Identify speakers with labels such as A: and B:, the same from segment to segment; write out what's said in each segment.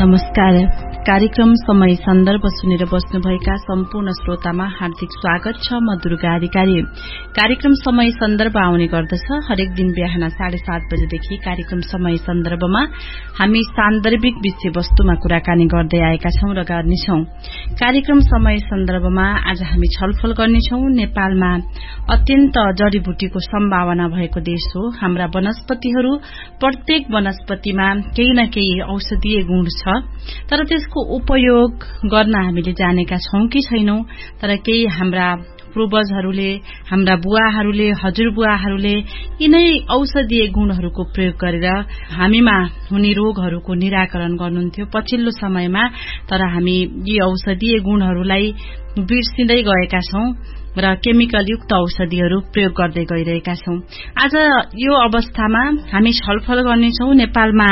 A: नमस्कार। कार्यक्रम समय सन्दर्भ सुनेर बस्नुभएका सम्पूर्ण श्रोतामा हार्दिक स्वागत छ। म दुर्गा अधिकारी। कार्यक्रम समय सन्दर्भ आउने गर्दछ हरेक दिन बिहान 7:30 बजेदेखि। कार्यक्रम समय सन्दर्भमा हामी सान्दर्भिक विषयवस्तुमा कुराकानी गर्दै आएका छौं र गर्नेछौं। कार्यक्रम समय सन्दर्भमा आज हामी छलफल गर्नेछौं। नेपालमा अत्यन्त जडीबुटीको सम्भावना भएको देश हो। हाम्रा वनस्पतिहरू, प्रत्येक वनस्पतिमा केही न केही औषधीय गुण छ, तर त्यसको उपयोग गर्न हामीले जानेका छौं कि छैनौं। तर केही हाम्रा पूर्वजहरूले, हाम्रा बुवाहरूले, हजुरबुवाहरूले यिनै औषधीय गुणहरूको प्रयोग गरेर हामीमा हुने रोगहरूको निराकरण गर्नुहुन्थ्यो पछिल्लो समयमा। तर हामी यी औषधीय गुणहरूलाई बिर्सिँदै गएका छौं र केमिकल युक्त औषधिहरू प्रयोग गर्दै गइरहेका छौं। आज यो अवस्थामा हामी छलफल गर्नेछौं नेपालमा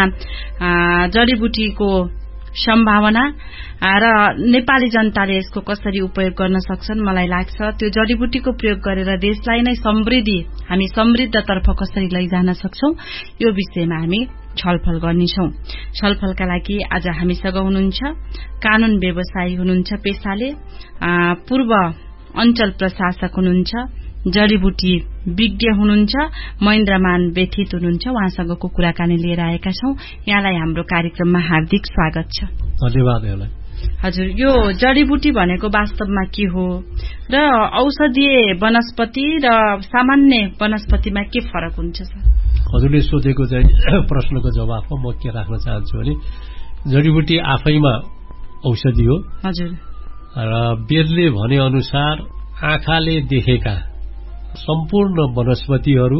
A: जडीबुटीको सम्भावना र नेपाली जनताले यसको कसरी उपयोग गर्न सक्छन्। मलाई लाग्छ त्यो जडीबुटीको प्रयोग गरेर देशलाई नै हामी समृद्धतर्फ कसरी लैजान सक्छौं, यो विषयमा हामी छलफल गर्नेछौं। छलफलका लागि आज हामीसँग हुनुहुन्छ कानून व्यवसायी हुनुहुन्छ पेशाले, पूर्व अञ्चल प्रशासक हुनुहुन्छ, जडीबुटी विज्ञ हुनुहुन्छ, महेन्द्रमान व्यथित हुनुहुन्छ। उहाँसँगको कुराकानी लिएर आएका छौं। यहाँलाई हाम्रो कार्यक्रममा हार्दिक स्वागत छ।
B: धन्यवाद।
A: हजुर, यो जडीबुटी भनेको वास्तवमा के हो र औषधीय वनस्पति र सामान्य वनस्पतिमा के फरक हुन्छ सर?
B: हजुरले सोधेको चाहिँ प्रश्नको जवाफमा म के राख्न चाहन्छु भने जडीबुटी आफैमा औषधि हो।
A: हजुर।
B: र वेदले भने अनुसार आँखाले देखेका सम्पूर्ण वनस्पतिहरू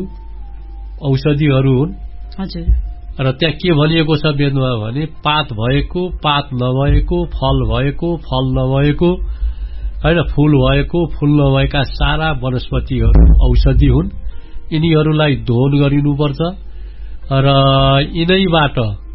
B: औषधिहरू हुन्।
A: हजुर।
B: र त्यहाँ के भनिएको छ वेदमा भने पात भएको, पात नभएको, फल भएको, फल नभएको, हैन, फूल भएको, फूल नभएका सारा वनस्पतिहरू औषधि हुन्। यिनीहरूलाई दोहन गरिनुपर्छ र यिनैबाट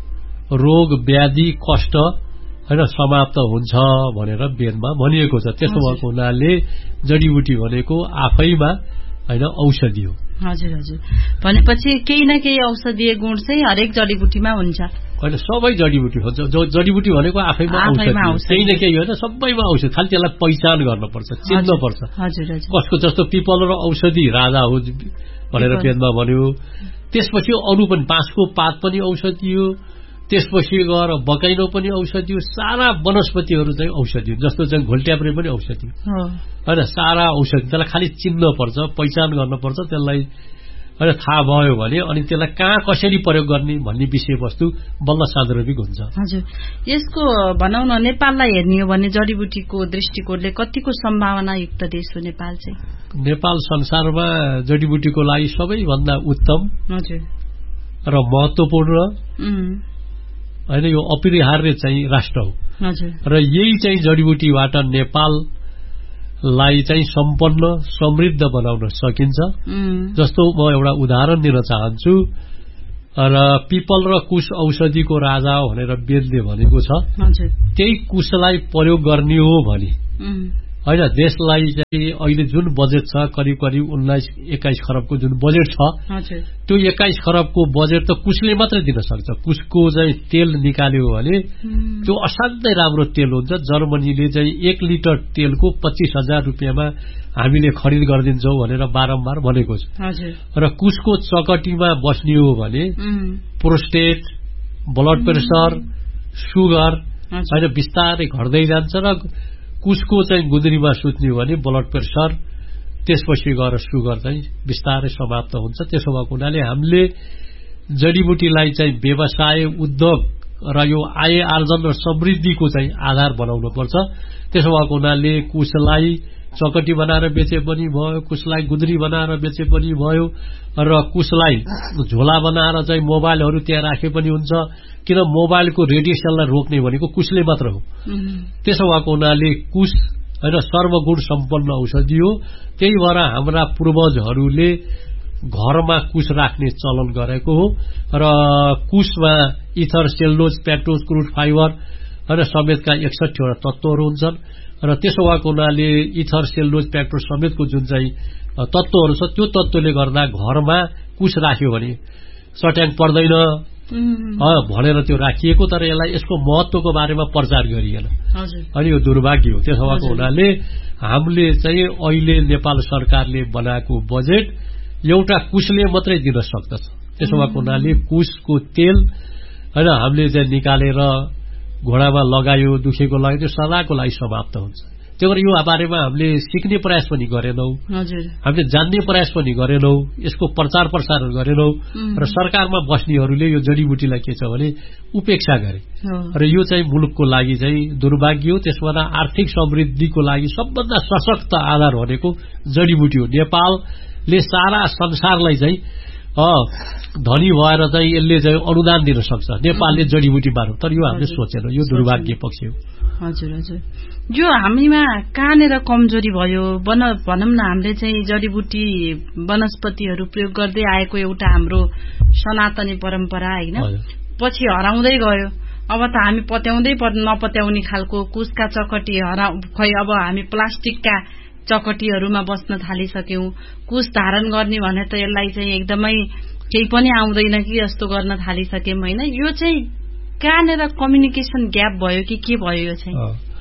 B: रोग व्याधि कष्ट हैन समाप्त हुन्छ भनेर वेदमा भनिएको छ। त्यसो भएको हुनाले जडीबुटी भनेको आफैमा हैन औषधि हो।
A: हजुर हजुर। भनेपछि केही न केही औषधीय गुण चाहिँ हरेक जडीबुटीमा हुन्छ।
B: होइन, सबै जडीबुटी हो। जडीबुटी भनेको आफैमा औषधि, केही न केही होइन, सबैमा औषधि। खालि त्यसलाई पहिचान गर्नुपर्छ, चिन्नुपर्छ।
A: हजुर हजुर।
B: कसको जस्तो पिपल र औषधि राजा हो भनेर वेदमा भन्यो। त्यसपछि अरू पनि बाँसको पात पनि औषधि हो, त्यसपछि गएर बकैनो पनि औषधि हो। सारा वनस्पतिहरू चाहिँ औषधि हो। जस्तो चाहिँ घोल्ट्याप्रे पनि औषधि हो हैन, सारा औषधि। त्यसलाई खालि चिन्न पर्छ, पहिचान गर्नुपर्छ। त्यसलाई हैन थाहा भयो भने अनि त्यसलाई कहाँ कसरी प्रयोग गर्ने भन्ने विषयवस्तु बल्ल सान्दर्भिक हुन्छ।
A: हजुर, यसको भनौँ न नेपाललाई हेर्ने हो भने जडीबुटीको दृष्टिकोणले कतिको सम्भावना युक्त देश हो नेपाल चाहिँ?
B: नेपाल संसारमा जडीबुटीको लागि सबैभन्दा उत्तम
A: हजुर
B: र महत्त्वपूर्ण हैन, यो अपरिहार्य चाहिँ राष्ट्र हो।
A: हजुर।
B: र यही चाहिँ जडीबुटीबाट नेपाललाई चाहिँ सम्पन्न समृद्ध बनाउन सकिन्छ। जस्तो म एउटा उदाहरण दिन चाहन्छु। र पिपल र कुश औषधिको राजा हो भनेर वेदले भनेको छ। त्यही कुशलाई प्रयोग गर्ने हो भने हैन, देशलाई चाहिँ अहिले जुन बजेट छ करिब करिब 19-21 खरबको जुन बजेट छ, त्यो 21 खरबको बजेट त कुशले मात्रै दिन सक्छ। कुशको चाहिँ तेल निकाल्यो भने त्यो असाध्यै राम्रो तेल हुन्छ। जर्मनीले चाहिँ 1 लिटर तेलको 25,000 रुपियाँमा हामीले खरिद गरिदिन्छौँ भनेर बारम्बार भनेको छ। र कुशको चकटीमा बस्ने हो भने प्रोस्टेट, ब्लड प्रेसर, सुगर हैन बिस्तारै घट्दै जान्छ। र कुशको चाहिँ गुन्द्रीमा सुत्ने हो भने ब्लड प्रेसर, त्यसपछि गएर सुगर चाहिँ बिस्तारै समाप्त हुन्छ। त्यसो भएको हुनाले हामीले जडीबुटीलाई चाहिँ व्यवसाय, उद्योग र यो आय आर्जन र समृद्धिको चाहिँ आधार बनाउनु पर्छ। त्यसो भएको हुनाले कुशलाई चकटी बनाएर बेचे पनि भयो, कुशलाई गुन्द्री बनाएर बेचे पनि भयो, र कुशलाई झोला बनाएर चाहिँ मोबाइलहरू त्यहाँ राखे पनि हुन्छ। किन मोबाइलको रेडिएसनलाई रोक्ने भनेको कुशले मात्र हो। त्यसो भएको हुनाले कुश हैन सर्वगुण सम्पन्न औषधि हो। त्यही भएर हाम्रा पूर्वजहरूले घरमा कुश राख्ने चलन गरेको हो। र Kushma ether, cellulose, pectose, crude fibre हैन समेतका 61 वटा तत्त्वहरू हुन्छन्। र त्यसो भएको हुनाले इथर, सेलुलोज, पेक्टोज समेतको जुन चाहिँ तत्त्वहरू छ, त्यो तत्त्वले गर्दा घरमा कुश राख्यो भने चट्याङ पर्दैन, भनेर त्यो राखिएको, तर यसलाई यसको महत्वको बारेमा प्रचार गरिएन। अनि यो दुर्भाग्य हो। त्यसो भएको हुनाले हामीले चाहिँ अहिले नेपाल सरकारले बनाएको बजेट एउटा कुशले मात्रै दिन सक्दछ। त्यसो भएको हुनाले कुशको तेल होइन हामीले चाहिँ निकालेर घोडामा लगायो, दुखेको लगायो, त्यो सदाको लागि समाप्त हुन्छ। त्यो भएर यो बारेमा हामीले सिक्ने प्रयास पनि गरेनौं, हामीले जान्ने प्रयास पनि गरेनौं, यसको प्रचार प्रसार गरेनौं र सरकारमा बस्नेहरूले यो जडीबुटीलाई के छ भने उपेक्षा गरे र यो चाहिँ मुलुकको लागि चाहिँ दुर्भाग्य हो। त्यसबाट आर्थिक समृद्धिको लागि सबभन्दा सशक्त आधार भनेको जडीबुटी हो। नेपालले सारा संसारलाई चाहिँ धनी भएर चाहिँ यसले चाहिँ अनुदान दिन सक्छ नेपालले जडीबुटी मार्फत, तर यो हामीले सोचेन। यो दुर्भाग्य पक्ष हो।
A: हजुर हजुर, यो हामीमा कहाँनिर कमजोरी भयो भनौँ न। हामीले चाहिँ जडीबुटी वनस्पतिहरू प्रयोग गर्दै आएको एउटा हाम्रो सनातनी परम्परा होइन, पछि हराउँदै गयो। अब त हामी पत्याउँदै नपत्याउने खालको कुशका चकटी खै अब हामी प्लास्टिकका चकटीहरूमा बस्न थालिसक्यौं। कुश धारण गर्ने भने त यसलाई चाहिँ एकदमै केही पनि आउँदैन कि जस्तो गर्न थालिसक्यौं होइन। यो चाहिँ कहाँनिर कम्युनिकेसन ग्याप भयो कि के भयो? यो चाहिँ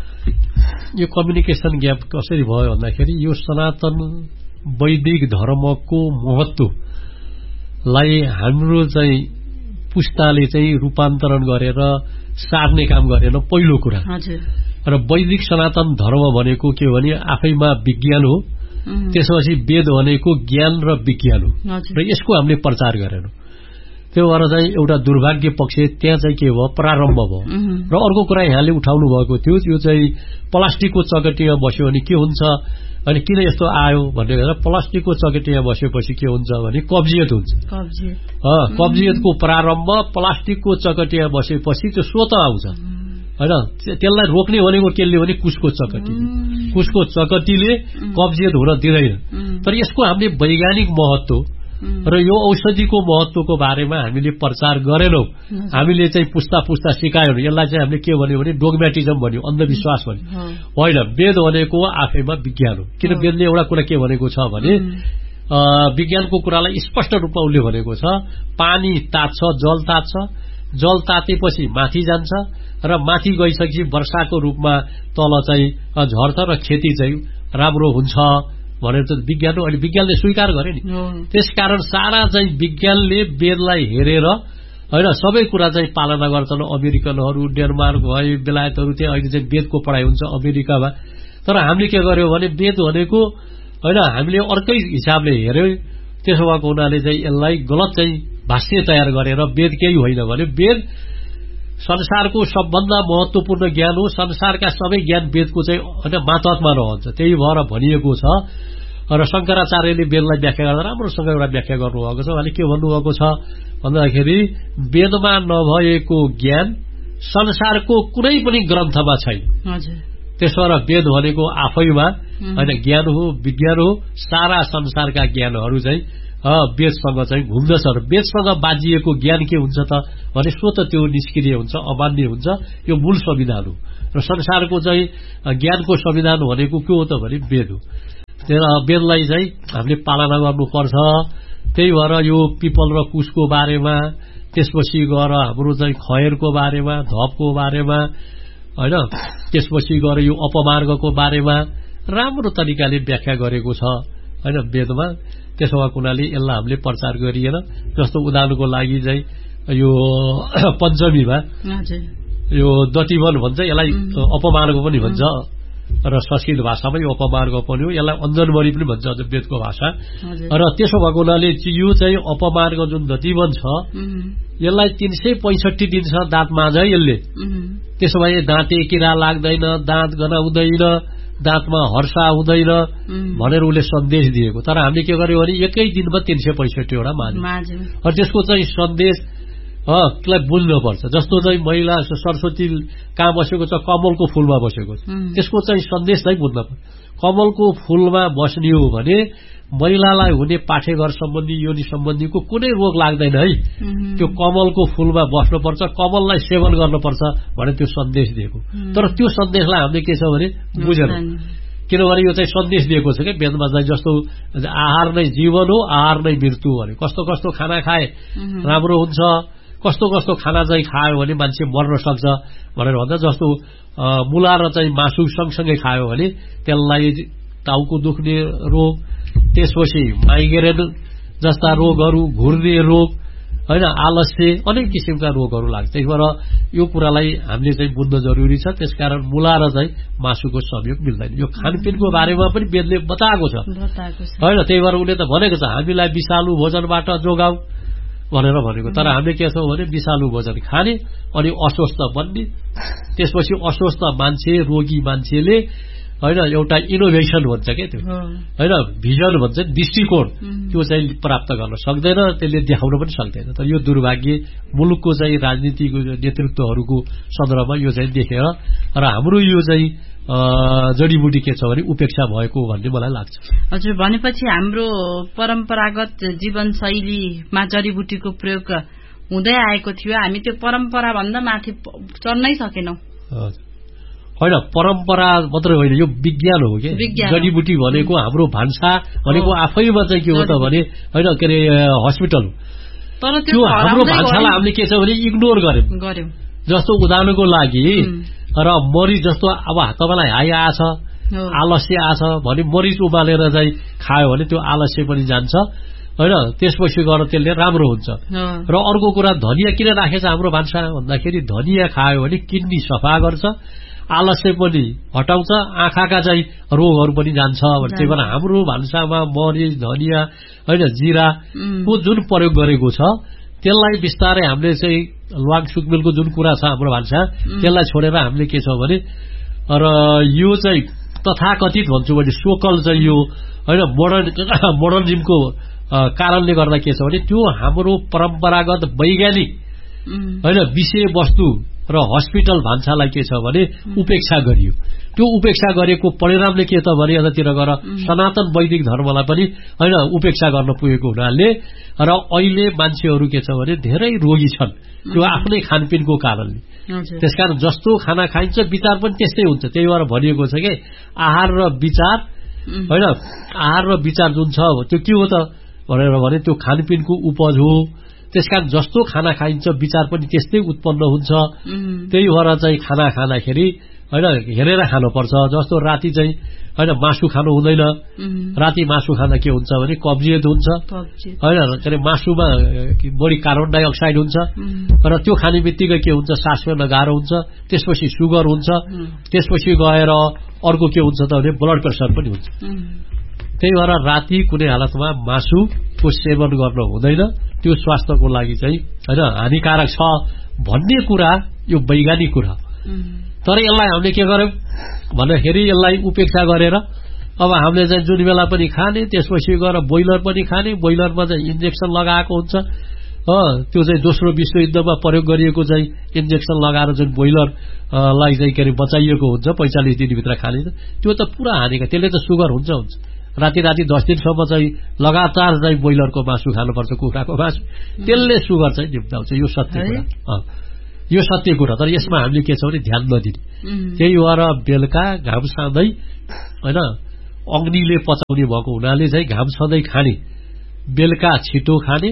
B: यो कम्युनिकेसन ग्याप कसरी भयो भन्दाखेरि यो सनातन वैदिक धर्मको महत्वलाई हाम्रो चाहिँ पुस्ताले चाहिँ रूपान्तरण गरेर सार्ने काम गरेन पहिलो कुरा। र वैदिक सनातन धर्म भनेको के भने आफैमा विज्ञान हो, त्यसपछि वेद भनेको ज्ञान र विज्ञान हो र यसको हामीले प्रचार गरेनौं। त्यो भएर चाहिँ एउटा दुर्भाग्य पक्ष त्यहाँ चाहिँ के भयो, प्रारम्भ भयो। र अर्को कुरा यहाँले उठाउनु भएको थियो, यो चाहिँ प्लास्टिकको चकटीमा बस्यो भने के हुन्छ, अनि किन यस्तो आयो भनेर। प्लास्टिकको चकटीमा बसेपछि के हुन्छ भने कब्जियत हुन्छ। कब्जियतको प्रारम्भ प्लास्टिकको चकटीमा बसेपछि त्यो स्वत आउँछ होइन। त्यसलाई रोक्ने भनेको केले भने कुशको चकटी। कुशको चकटीले कब्जियत हुन दिँदैन। तर यसको हामीले वैज्ञानिक महत्व र यो औषधिको महत्वको बारेमा हामीले प्रचार गरेनौं। हामीले चाहिँ पुस्ता पुस्ता सिकायौं। यसलाई चाहिँ हामीले के भन्यो भने डोगमेटिजम भन्यो, अन्धविश्वास भन्यो होइन। वेद भनेको आफैमा विज्ञान हो। किन वेदले एउटा कुरा के भनेको छ भने विज्ञानको कुरालाई स्पष्ट रूपमा उसले भनेको छ, पानी तात्छ, जल तात्छ, जल तातेपछि माथि जान्छ र माथि गइसकेपछि वर्षाको रूपमा तल चाहिँ झर्छ र खेती चाहिँ राम्रो हुन्छ भनेर त विज्ञान हो। अनि विज्ञानले स्वीकार गरे नि। त्यसकारण सारा चाहिँ विज्ञानले वेदलाई हेरेर होइन सबै कुरा चाहिँ पालना गर्छन्। अमेरिकनहरू, डेनमार्क भए, बेलायतहरू, त्यहाँ अहिले चाहिँ वेदको पढाइ हुन्छ अमेरिकामा। तर हामीले के गर्यौं भने वेद भनेको होइन हामीले अर्कै हिसाबले हेर्यौं। त्यसो भएको हुनाले चाहिँ यसलाई गलत चाहिँ भाष्य तयार गरेर वेद केही होइन भने वेद संसारको सबभन्दा महत्वपूर्ण ज्ञान हो। संसारका सबै ज्ञान वेदको चाहिँ होइन मातहतमा रहन्छ। त्यही भएर भनिएको छ। र शंकराचार्यले वेदलाई व्याख्या गर्दा राम्रोसँग एउटा व्याख्या गर्नुभएको छ। उहाँले के भन्नुभएको छ भन्दाखेरि वेदमा नभएको ज्ञान संसारको कुनै पनि ग्रन्थमा छैन। त्यसबाट वेद भनेको आफैमा होइन ज्ञान हो, विज्ञान हो। सारा संसारका ज्ञानहरू चाहिँ वेदसँग चाहिँ घुम्दछ। र वेदसँग बाजिएको ज्ञान के हुन्छ त भने स्वत त्यो निष्क्रिय हुन्छ, अमान्य हुन्छ। यो मूल संविधान हो र संसारको चाहिँ ज्ञानको संविधान भनेको के हो त भने वेद हो। वेदलाई चाहिँ हामीले पालना गर्नुपर्छ। त्यही भएर यो पिपल र कुशको बारेमा, त्यसपछि गएर हाम्रो चाहिँ खयरको बारेमा, धपको बारेमा होइन, त्यसपछि गएर यो अपमार्गको बारेमा राम्रो तरिकाले व्याख्या गरेको छ होइन वेदमा। त्यसो भएको हुनाले यसलाई हामीले प्रचार गरिएन। जस्तो उदाहरणको लागि चाहिँ यो पञ्चमीमा यो दतिवन भन्छ, यसलाई अपमार्ग पनि भन्छ र संस्कृत भाषामा यो अपमार्ग पनि हो। यसलाई अञ्जनबरी पनि भन्छ वेदको भाषा। र त्यसो भएको हुनाले यो चाहिँ अपमार्ग जुन दतिवन छ यसलाई 365 दिन छ दाँत माझ है यसले। त्यसो भए दाँते किरा लाग्दैन, दाँत गनाउँदैन, दाँतमा हर्षा हुँदैन भनेर उसले सन्देश दिएको। तर हामीले के गर्यो भने एकै दिनमा 365 वटा माझ्यो। र त्यसको चाहिँ सन्देश लाई बुझ्नुपर्छ। जस्तो चाहिँ महिला सरस्वती कहाँ बसेको छ, कमलको फूलमा बसेको छ, त्यसको चाहिँ सन्देश चाहिँ बुझ्नुपर्छ। कमलको फूलमा बस्ने हो भने महिलालाई हुने पाठेघर सम्बन्धी, योनि सम्बन्धीको कुनै रोग लाग्दैन है। त्यो कमलको फूलमा बस्नुपर्छ, कमललाई सेवन गर्नुपर्छ भने त्यो सन्देश दिएको। तर त्यो सन्देशलाई हामीले के छ भने बुझेन। किनभने यो चाहिँ सन्देश दिएको छ क्या वेदमा चाहिँ, जस्तो आहार नै जीवन हो, आहार नै मृत्यु हो भने कस्तो कस्तो खाना खाए राम्रो हुन्छ, कस्तो कस्तो खाना चाहिँ खायो भने मान्छे मर्न सक्छ भनेर भन्दा जस्तो मुला र चाहिँ मासु सँगसँगै खायो भने त्यसलाई टाउको दुख्ने रोग, त्यसपछि माइग्रेन जस्ता रोगहरू, घुर्ने रोग हैन, आलस्य, अनेक किसिमका रोगहरू लाग्छ। त्यही भएर यो कुरालाई हामीले चाहिँ बुझ्न जरुरी छ। त्यसकारण मुला र चाहिँ मासुको संयोग मिल्दैन। यो खानपिनको बारेमा पनि वेदले बताएको छ हैन। त्यही भएर उले त भनेको छ हामीलाई विषालु भोजनबाट जोगाऊ भनेर भनेको। तर हामीले के छौं भने विषालु भोजन खाने अनि अस्वस्थ बन्ने, त्यसपछि अस्वस्थ मान्छे, रोगी मान्छेले हैन एउटा इनोभेसन भन्छ के त्यो हैन, भिजन भन्छ, दृष्टिकोण त्यो चाहिँ प्राप्त गर्न सक्दैन, त्यसले देखाउन पनि सक्दैन। तर यो दुर्भाग्य मुलुकको चाहिँ राजनीतिक नेतृत्वहरूको सन्दर्भमा यो चाहिँ देखेर र हाम्रो यो चाहिँ जडीबुटी के छ भने उपेक्षा भएको भन्ने मलाई लाग्छ।
A: हजुर, भनेपछि हाम्रो परम्परागत जीवनशैलीमा जडीबुटीको प्रयोग हुँदै आएको थियो, हामी त्यो परम्परा भन्दा माथि चढ्नै सकेनौं।
B: होइन, परम्परा मात्र होइन, यो विज्ञान हो के। जडीबुटी भनेको हाम्रो भान्सा भनेको आफैमा चाहिँ के हो त भने होइन के अरे हस्पिटल हो।
A: तर
B: त्यो हाम्रो भान्सालाई हामीले के छ भने इग्नोर गर्यौं। जस्तो उदाहरणको लागि र मरिच जस्तो अब तपाईलाई हाई आछ, आलस्य आछ भने मरिच उमालेर चाहिँ खायो भने त्यो आलस्य पनि जान्छ हैन, त्यसपछि गएर त्यसले राम्रो हुन्छ। र अर्को कुरा धनिया किन राखेछ हाम्रो भान्सा भन्दाखेरि धनिया खायो भने किडनी सफा गर्छ, आलस्य पनि हटाउँछ, आँखाका चाहिँ रोगहरू पनि जान्छ। त्यही भएर हाम्रो भान्सामा मरिच, धनिया हैन, जिराको जुन प्रयोग गरेको छ त्यसलाई बिस्तारै हामीले चाहिँ ल्वाङ सुकमेलको जुन कुरा छ हाम्रो भान्सा त्यसलाई छोडेर हामीले के छ भने र यो चाहिँ तथाकथित भन्छु भने सोकल चाहिँ यो हैन मोडर्निजमको कारणले गर्दा के छ भने त्यो हाम्रो परम्परागत वैज्ञानिक हैन विषयवस्तु र हस्पिटल भान्सालाई के छ भने उपेक्षा गरियो। त्यो उपेक्षा गरेको परिणामले के त भने यतातिर गएर सनातन वैदिक धर्मलाई पनि हैन उपेक्षा गर्न पुगेको हुनाले र अहिले मान्छेहरू के छ भने धेरै रोगी छन् त्यो आफ्नै खानपिनको कारणले। त्यसकारण जस्तो खाना खाइन्छ विचार पनि त्यस्तै हुन्छ। त्यही भएर भनिएको छ के आहार र विचार हैन, आहार र विचार जुन छ त्यो के हो त भनेर भने त्यो खानपिनको उपज हो। त्यसकारण जस्तो खाना खाइन्छ विचार पनि त्यस्तै उत्पन्न हुन्छ। त्यही भएर चाहिँ खाना खाँदाखेरि हैन हेरेर खानुपर्छ। जस्तो राति चाहिँ हैन मासु खानु हुँदैन, राति मासु खाँदा के हुन्छ भने कब्जियत हुन्छ हैन, के अरे मासुमा बढी कार्बन डाइअक्साइड हुन्छ र त्यो खाने बित्तिकै के हुन्छ सास फेर्न गाह्रो हुन्छ, त्यसपछि सुगर हुन्छ, त्यसपछि गएर अर्को के हुन्छ त भने ब्लड प्रेसर पनि हुन्छ। त्यही भएर राति कुनै हालतमा मासुको सेवन गर्न हुँदैन, त्यो स्वास्थ्यको लागि चाहिँ हैन हानिकारक छ भन्ने कुरा यो वैज्ञानिक कुरा। तर यसलाई हामीले के गर्यौं भन्दाखेरि यसलाई उपेक्षा गरेर अब हामीले चाहिँ जुन बेला पनि खाने, त्यसपछि गएर बोइलर पनि खाने, बोइलरमा चाहिँ इन्जेक्सन लगाएको हुन्छ त्यो चाहिँ दोस्रो विश्वयुद्धमा प्रयोग गरिएको चाहिँ इन्जेक्सन लगाएर जुन बोइलरलाई चाहिँ के अरे बचाइएको हुन्छ 45 दिनभित्र खाने, त्यो त पुरा हानिकारक। त्यसले त सुगर हुन्छ। राति 10 दिनसम्म चाहिँ लगातार चाहिँ बोइलरको मासु खानुपर्छ, कुखुराको मासु, त्यसले सुगर चाहिँ निम्ताउँछ। यो सत्य कुरा, यो सत्य कुरा। तर यसमा हामीले के छ भने ध्यान नदिने। त्यही भएर बेलुका घाम साँदै हैन अग्निले पचाउने भएको हुनाले चाहिँ घाम सधैँ खाने, बेलुका छिटो खाने,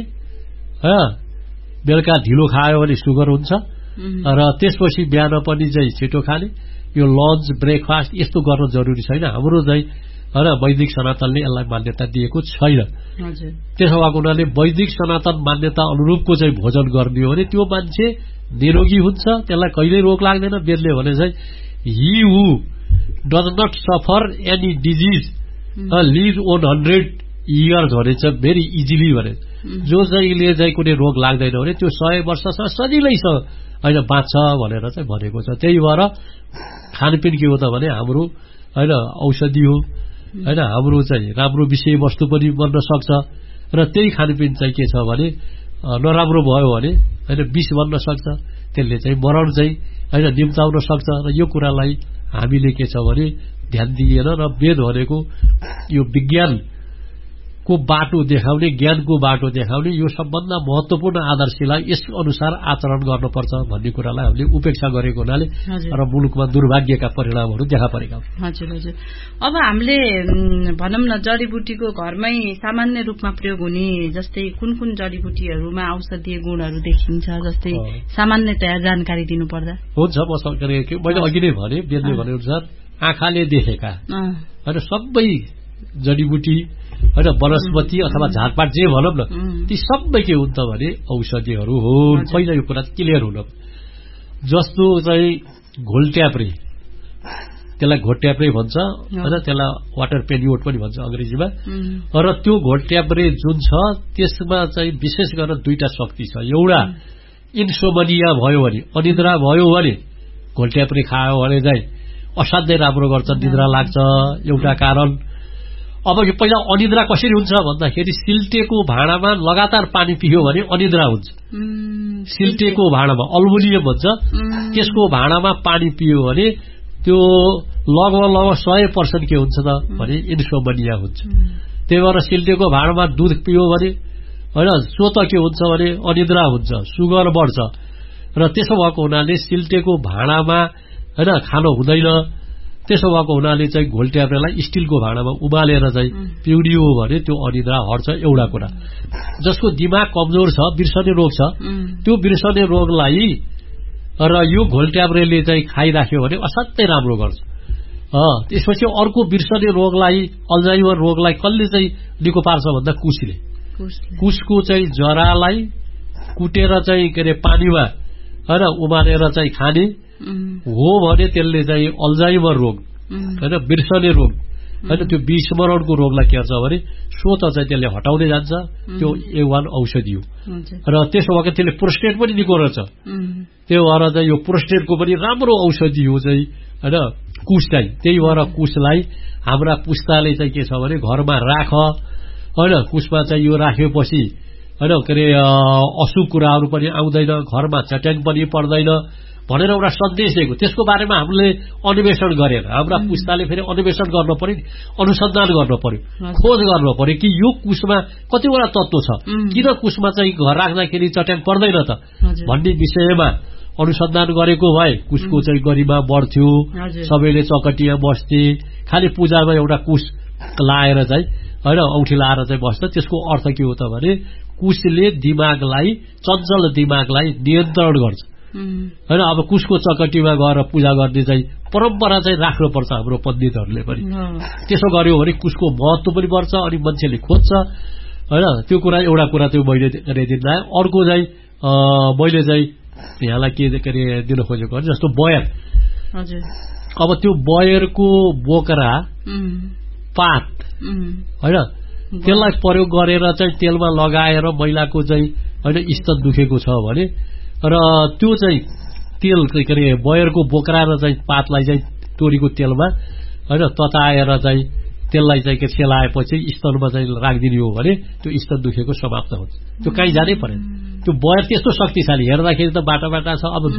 B: बेलुका ढिलो खायो भने सुगर हुन्छ र त्यसपछि बिहान पनि चाहिँ छिटो खाने। यो लन्च ब्रेकफास्ट यस्तो गर्न जरुरी छैन। हाम्रो चाहिँ हैन वैदिक सनातनले यसलाई मान्यता दिएको छैन। त्यसो भएको हुनाले वैदिक सनातन मान्यता अनुरूपको चाहिँ भोजन गर्ने हो भने त्यो मान्छे निरोगी हुन्छ, त्यसलाई कहिल्यै रोग लाग्दैन। वेदले भने चाहिँ he who does not suffer any disease leave 100 years भनेछ भेरी इजिली भने। जो चाहिँले चाहिँ कुनै रोग लाग्दैन भने त्यो 100 वर्षसम्म सजिलैसँग हैन बाँच्छ भनेर चाहिँ भनेको छ। त्यही भएर खानपिन के हो त भने हाम्रो हैन औषधि हो हैन, हाम्रो चाहिँ राम्रो विषयवस्तु पनि बन्न सक्छ र त्यही खानपिन चाहिँ के छ भने नराम्रो भयो भने हैन विष बन्न सक्छ, त्यसले चाहिँ मरण चाहिँ हैन निम्ताउन सक्छ। र यो कुरालाई हामीले के छ भने ध्यान दिएन र वेद भनेको यो विज्ञान को बाटो देखाउने, ज्ञानको बाटो देखाउने, यो सबभन्दा महत्वपूर्ण आदर्शलाई यस अनुसार आचरण गर्नुपर्छ भन्ने कुरालाई हामीले उपेक्षा गरेको हुनाले र मुलुकमा दुर्भाग्यका परिणामहरू देखा परेका हुन्।
A: हजुर हजुर। अब हामीले भनौँ न जडीबुटीको घरमै सामान्य रूपमा प्रयोग हुने जस्तै कुन कुन जडीबुटीहरूमा औषधीय गुणहरू देखिन्छ जस्तै सामान्यतया जानकारी दिनुपर्दा?
B: हुन्छ, मैले अघि नै भने वेदले भने अनुसार आँखाले देखेका होइन सबै जडीबुटी होइन वनस्पति अथवा झारपात जे भनौँ न ती सबै के हुन् त भने औषधिहरू हुन्। पहिला यो कुरा क्लियर हुन, जस्तो चाहिँ घोलट्याप्रे, त्यसलाई घोट्याप्रे भन्छ होइन, त्यसलाई वाटर पेनियोट पनि भन्छ अंग्रेजीमा। र त्यो घोट्याप्रे जुन छ त्यसमा चाहिँ विशेष गरेर दुईटा शक्ति छ। एउटा इन्सोमनिया भयो भने, अनिद्रा भयो भने घोल्ट्याप्रे खायो भने चाहिँ असाध्यै राम्रो गर्छ, निद्रा लाग्छ, एउटा कारण। अब यो पहिला अनिद्रा कसरी हुन्छ भन्दाखेरि सिल्टेको भाँडामा लगातार पानी पियो भने अनिद्रा हुन्छ। सिल्टेको भाँडामा अल्मुनियम भन्छ, त्यसको भाँडामा पानी पियो भने त्यो लगभग 100% के हुन्छ त भने इन्सोमनिया हुन्छ। त्यही भएर सिल्टेको भाँडामा दूध पियो भने होइन स्वत के हुन्छ भने अनिद्रा हुन्छ, सुगर बढ्छ। र त्यसो भएको हुनाले सिल्टेको भाँडामा होइन खानु हुँदैन। त्यसो भएको हुनाले चाहिँ घोल्ट्याप्रेलाई स्टिलको भाँडामा उमालेर चाहिँ पिउनी हो भने त्यो अनिद्रा हट्छ। एउटा कुरा, जसको दिमाग कमजोर छ, बिर्सने रोग छ, त्यो बिर्सने रोगलाई र यो घोल्ट्याप्रेले चाहिँ खाइराख्यो भने असाध्यै राम्रो गर्छ। त्यसपछि अर्को बिर्सने रोगलाई, अल्जाइमर रोगलाई कसले चाहिँ निको पार्छ भन्दा कुसले। कुसको चाहिँ जरालाई कुटेर चाहिँ के अरे पानीमा होइन उमालेर चाहिँ खाने हो भने त्यसले चाहिँ अल्जाइमर रोग होइन बिर्सने रोग होइन त्यो विस्मरणको रोगलाई के गर्छ भने स्वत चाहिँ त्यसले हटाउँदै जान्छ। त्यो A1 औषधि हो। र त्यसो भएको त्यसले प्रोस्टेट पनि निको रहेछ। त्यो भएर चाहिँ यो प्रोस्टेटको पनि राम्रो औषधि हो चाहिँ होइन कुस चाहिँ। त्यही भएर कुसलाई हाम्रा पुस्ताले चाहिँ के छ भने घरमा राख होइन, कुसमा चाहिँ यो राखेपछि होइन के अरे अशुभ कुराहरू पनि आउँदैन, घरमा चट्याङ पनि पर्दैन भनेर एउटा सन्देश दिएको। त्यसको बारेमा हामीले अन्वेषण गरेर हाम्रा पुस्ताले फेरि अन्वेषण गर्न पर्यो, अनुसन्धान गर्न पर्यो, खोज गर्न पर्यो कि यो कुसमा कतिवटा तत्त्व छ, किन कुसमा चाहिँ घर राख्दाखेरि चट्याङ पर्दैन त भन्ने विषयमा अनुसन्धान गरेको भए कुसको चाहिँ गरिमा बढ्थ्यो, सबैले चकटिया बस्थे। खालि पूजामा एउटा कुस लाएर चाहिँ होइन औँठी लाएर चाहिँ बस्छ। त्यसको अर्थ के हो त भने कुसले दिमागलाई, चञ्चल दिमागलाई नियन्त्रण गर्छ होइन। अब कुसको चकटीमा गएर पूजा गर्ने चाहिँ परम्परा चाहिँ राख्नुपर्छ हाम्रो पण्डितहरूले पनि। त्यसो गर्यो भने कुसको महत्व पनि बढ्छ अनि मान्छेले खोज्छ होइन। त्यो कुरा एउटा कुरा त्यो मैले दिन आयो। अर्को चाहिँ मैले चाहिँ यहाँलाई के अरे दिन खोजेको भने जस्तो बयर, अब त्यो बयरको बोक्रा पात होइन त्यसलाई प्रयोग गरेर चाहिँ तेलमा लगाएर महिलाको चाहिँ होइन स्तन दुखेको छ भने र त्यो चाहिँ तेल के अरे बयरको बोक्रा र चाहिँ पातलाई चाहिँ तोरीको तेलमा होइन तताएर चाहिँ त्यसलाई चाहिँ के सेलाएपछि स्तनमा चाहिँ राखिदिने हो भने त्यो स्तन दुखेको समाप्त हुन्छ। त्यो कहीँ जानै परेन। त्यो बयर त्यस्तो शक्तिशाली, हेर्दाखेरि त बाटा बाटा छ। अब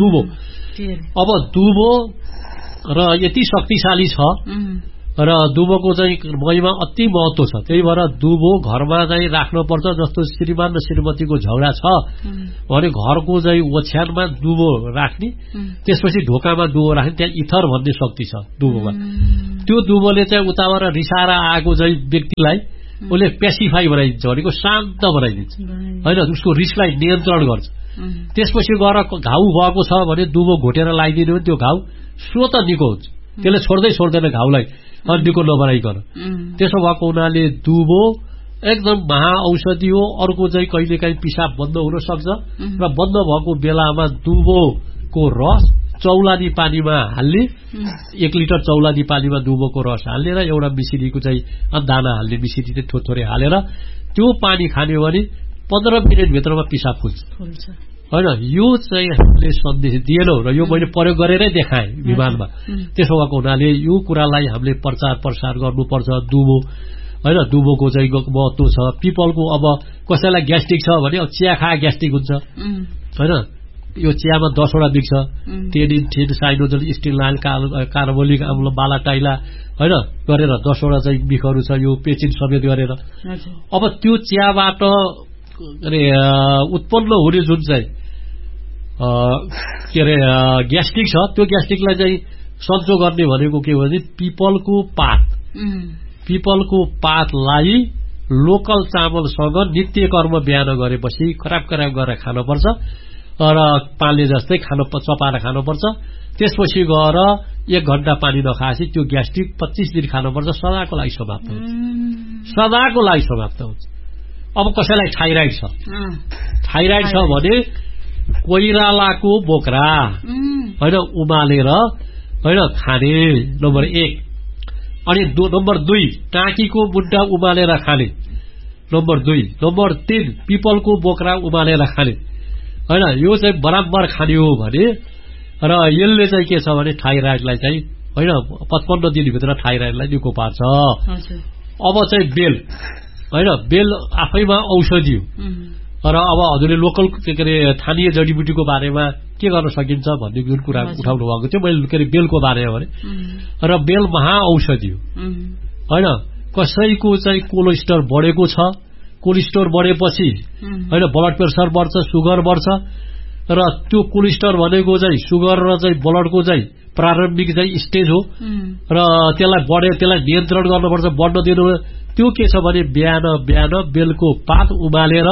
B: दुबो र यति शक्तिशाली छ र दुबोको चाहिँ महिमा अति महत्व छ। त्यही भएर दुबो घरमा चाहिँ राख्नुपर्छ। जस्तो श्रीमान र श्रीमतीको झगडा छ भने घरको चाहिँ ओछ्यानमा दुबो राख्ने, त्यसपछि ढोकामा दुबो राख्ने। त्यहाँ इथर भन्ने शक्ति छ दुबोमा। त्यो दुबोले चाहिँ उताबाट रिसाएर आएको चाहिँ व्यक्तिलाई उसले पेसिफाई बनाइदिन्छ, भनेको शान्त बनाइदिन्छ होइन, उसको रिसलाई नियन्त्रण गर्छ। त्यसपछि गएर घाउ भएको छ भने दुबो घोटेर लगाइदिनु भने त्यो घाउ स्वत निको हुन्छ। त्यसले छोड्दैन घाउलाई निको नबनाइकन। त्यसो भएको हुनाले दुबो एकदम महाऔषधि हो। अर्को चाहिँ कहिलेकाहीँ पिसाब बन्द हुन सक्छ र बन्द भएको बेलामा दुबोको रस चौलादी पानीमा हाल्ने, 1 लिटर चौलादी पानीमा दुबोको रस हाल्ने र एउटा मिसिरीको चाहिँ दाना हाल्ने, मिसिरी चाहिँ थोरै हालेर त्यो पानी खाने भने 15 मिनटभित्रमा पिसाब फुल्छ होइन। यो चाहिँ हामीले सन्देश दिएनौँ र यो मैले प्रयोग गरेरै देखाएँ विमानमा। त्यसो भएको हुनाले यो कुरालाई हामीले प्रचार प्रसार गर्नुपर्छ। दुबो होइन, दुबोको चाहिँ महत्व छ। पिपलको अब कसैलाई ग्यास्ट्रिक छ भने अब चिया खाए ग्यास्ट्रिक हुन्छ होइन, यो चियामा 10 वटा दिक्छ, टेनिन, थिन, साइनोजल, स्टिलाइन, कार्बोलिक अम्ल, बालाटाइला हैन गरेर 10 वटा चाहिँ बिखहरू छ, यो पेचिन समेत गरेर। अब त्यो चियाबाट उत्पन्न हुने जुन चाहिँ के अरे ग्यास्ट्रिक छ, त्यो ग्यास्ट्रिकलाई चाहिँ सन्चो गर्ने भनेको के भने पिपलको पातलाई लोकल चामलसँग नित्य कर्म बिहान गरेपछि खराब गरेर खानुपर्छ र पानी जस्तै चपाएर खानुपर्छ। त्यसपछि गएर 1 घण्टा पानी नखाएपछि त्यो ग्यास्ट्रिक 25 दिन खानुपर्छ, सदाको लागि समाप्त हुन्छ। अब कसैलाई थाइराइड छ भने कोइरालाको बोक्रा हैन उमालेर हैन खाने, नम्बर 1। अनि नम्बर 2 टाँकीको मुन्टा उमालेर खाने, नम्बर 2। नम्बर 3 पिपलको बोक्रा उमालेर खाने हैन, यो चाहिँ बराबर खाने हो भने र यसले चाहिँ के छ भने थाइराइडलाई चाहिँ हैन 55 दिनभित्र थाइराइडलाई निको पार्छ। अब चाहिँ बेल हैन, बेल आफैमा औषधि हो र अब हजुरले लोकल के अरे स्थानीय जडीबुटीको बारेमा के गर्न सकिन्छ भन्ने जुन कुरा उठाउनु भएको थियो मैले के अरे बेलको बारेमा भने, र बेल महाऔषधि हो हैन। कसैको चाहिँ कोलेस्ट्रोल बढेको छ, कोलेस्ट्रोल बढेपछि हैन ब्लड प्रेसर बढ्छ, सुगर बढ्छ र त्यो कोलेस्ट्रोल भनेको चाहिँ सुगर र चाहिँ ब्लडको चाहिँ प्रारम्भिक चाहिँ स्टेज हो र त्यसलाई नियन्त्रण गर्नुपर्छ, बढ्न दिनु। त्यो के छ भने बिहान बेलको पात उमालेर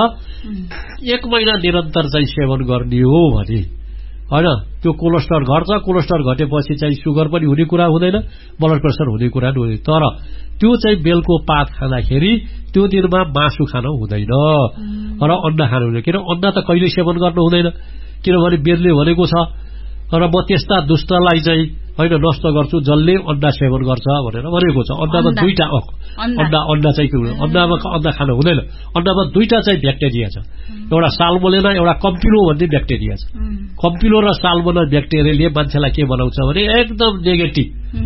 B: 1 महिना निरन्तर चाहिँ सेवन गर्ने हो भने हैन त्यो कोलेस्ट्रोल घट्छ। कोलेस्ट्रोल घटेपछि चाहिँ सुगर पनि हुने कुरा हुँदैन, ब्लड प्रेसर हुने कुरा हुँदैन। तर त्यो चाहिँ बेलको पात खाँदाखेरि त्यो दिनमा मासु खानु हुँदैन र अन्डा खानु हुँदैन। किन अन्डा त कहिले सेवन गर्नु हुँदैन, किनभने वेदले भनेको छ र म त्यस्ता दुष्टलाई चाहिँ हैन नष्ट गर्छु जसले अन्डा सेवन गर्छ भनेर भनेको छ। अन्डामा 2टा अन्डा चाहिँ के हुन्छ, अन्डा खानु हुँदैन। अन्डामा 2टा चाहिँ ब्याक्टेरिया छ, एउटा साल्मोनेला, एउटा कम्पिलो भन्ने ब्याक्टेरिया छ। कम्पिलो र साल्मोनेला ब्याक्टेरियाले मान्छेलाई के बनाउँछ भने एकदम नेगेटिभ,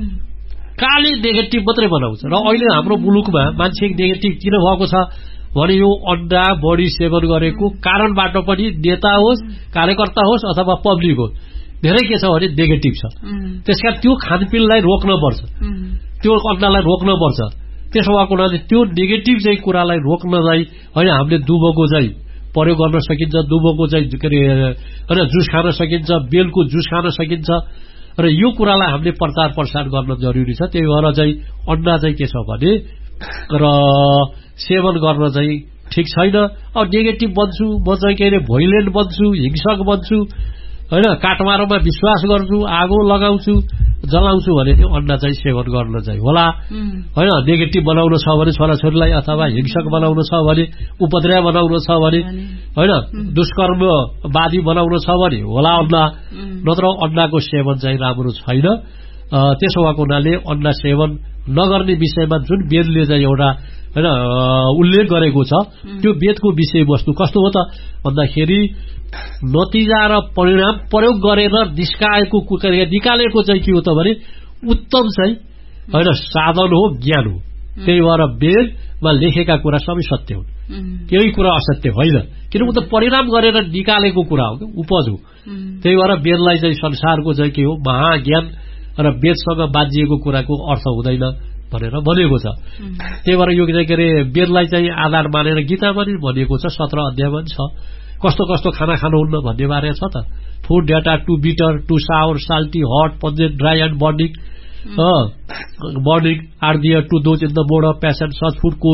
B: खाली नेगेटिभ मात्रै बनाउँछ। र अहिले हाम्रो मुलुकमा मान्छे नेगेटिभ किन भएको छ भने यो अन्डा बढी सेवन गरेको कारणबाट पनि नेता होस्, कार्यकर्ता होस् अथवा पब्लिक होस्, धेरै के छ भने नेगेटिभ छ। त्यसकारण त्यो खानपिनलाई रोक्नुपर्छ, त्यो अन्डालाई रोक्नुपर्छ। त्यसो भएको हुनाले त्यो नेगेटिभ चाहिँ कुरालाई रोक्नलाई हैन हामीले दुबोको चाहिँ प्रयोग गर्न सकिन्छ, दुबोको चाहिँ के अरे हैन जुस खान सकिन्छ, बेलको जुस खान सकिन्छ र यो कुरालाई हामीले प्रचार प्रसार गर्न जरुरी छ। त्यही भएर चाहिँ अन्डा चाहिँ के छ भने र सेवन गर्न चाहिँ ठिक छैन। अब नेगेटिभ बन्छु, म चाहिँ के अरे भोइलेन्ट बन्छु, हिंसक बन्छु हैन, काठमाडौँमा विश्वास गर्छु, आगो लगाउँछु, जलाउँछु भने त्यो अन्डा चाहिँ सेवन गर्न चाहिँ होला हैन। नेगेटिभ बनाउन छ भने छोराछोरीलाई अथवा हिंसक बनाउन छ भने, उपद्रव बनाउन छ भने हैन, दुष्कर्मवादी बनाउन छ भने होला अन्डा, नत्र अन्डाको सेवन चाहिँ राम्रो छैन। त्यसो भएको हुनाले अन्डा सेवन नगर्ने विषयमा जुन वेदले चाहिँ एउटा हैन उल्लेख गरेको छ, त्यो वेदको विषयवस्तु कस्तो हो त भन्दाखेरि नतिजा र परिणाम प्रयोग गरेर निकालेको चाहिँ के हो त भने उत्तम चाहिँ हैन साधन हो, ज्ञान हो। त्यही भएर वेदमा लेखेका कुरा सबै सत्य हुन्, केही कुरा असत्य होइन, किनभने त परिणाम गरेर निकालेको कुरा हो, उपज हो। त्यही भएर वेदलाई चाहिँ संसारको चाहिँ के हो महाज्ञान र वेदसँग बाजिएको कुराको अर्थ हुँदैन भनेर भनेको छ। त्यही भएर यो के अरे वेदलाई चाहिँ आधार मानेर गीतामा पनि भनिएको छ, 17 अध्यायमा पनि छ कस्तो कस्तो खाना खानुहुन्न भन्ने बारे छ त। Food data to bitter, to shower, salty, hot, pungent, dry and burning, burning are their to those in the mode of passion, such food